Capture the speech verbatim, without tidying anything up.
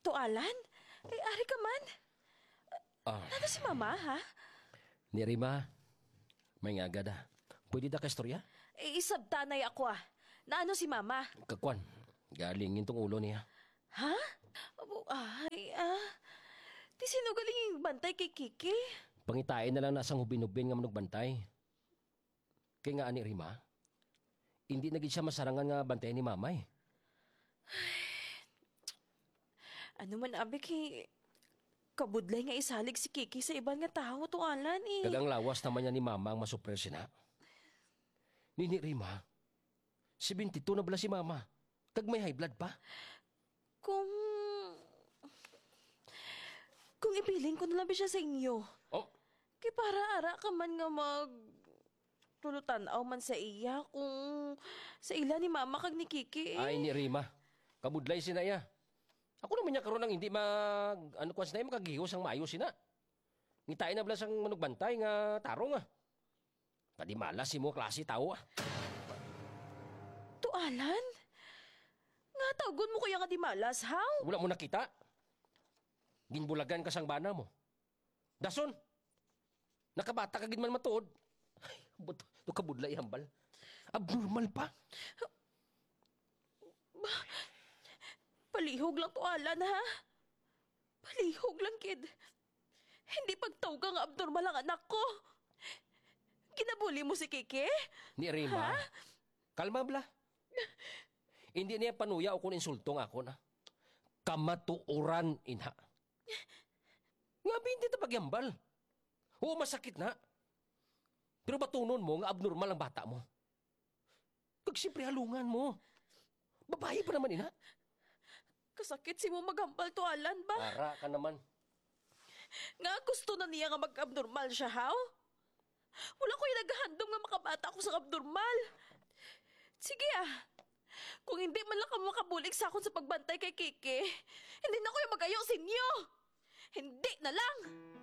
Tualan? Ay, ari ka man. Ah, Ano si mama, ha? ni Rima, may nga agad ah. Pwede da ka istorya? Eh, isabtanay ako ah. Na ano si mama? Kakwan, galing itong ulo niya. Ha? Abo, ay, ah. Di sino galing yung bantay kay Kiki? Pangitain na lang nasang hubin-hubin nga manugbantay. Kaya nga ani Rima, hindi naging siya masarangan nga bantay ni mamay. Ano man abi kay... Kabudlay nga isalig si Kiki sa ibang nga tao, Tualan eh. Kagang lawas naman niya ni mama ang masupres na. Nini Rima, seventy-two na bala si mama. Kag may high blood pa. Kung... Kung ipiling ko na lang ba siya sa inyo. Oh, Kay para ara ka man nga mag... Tulutan-aw man sa iya kung... Sa ila ni mama kag ni Kiki eh. ay ni Rima, kabudlay sinaya. Ako naman niya karon ang hindi mag... Ano kwas na yung makagihos ang maayo sina. Ngitain na bala sang manugbantay nga tarong ah. Tadi malas si mo klase tao ah. Tualan? Nga tawgon mo kaya nga di malas, how? Wala mo nakita. Ginbulagan ka sang bana mo. Dason, nakabata ka gid man matuod. Ay, buto, ito kabudlay hambal. Abnormal pa. Palihog lang, Tualan, ha? Palihog lang, kid. Hindi pagtawag nga abnormal ang anak ko. Kinabuli mo si Kiki? Ni Rima, Ha? kalma bla. Hindi niya panuya o kung insultong ako na. Kamatuoran, inha. Nga hindi ito pagyambal. Oo, masakit na. Pero batunon mo nga abnormal ang bata mo. Kag siyempre halungan mo. Babae pa naman, ina. Kasakit si mo maghambal, Tualan ba? Para ka naman. Nga gusto na niya nga mag-abnormal siya, how? Wala ko yung naghahandom nga makabata ko sa abnormal. Sige ah. Kung hindi man lang ka makabulig sa akon sa pagbantay kay Kiki, hindi na ko yung mag-ayo sa inyo. Hindi na lang.